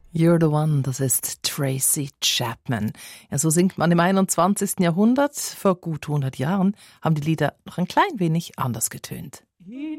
You're the One, das ist Tracy Chapman. Ja, so singt man im 21. Jahrhundert. Vor gut 100 Jahren haben die Lieder noch ein klein wenig anders getönt. He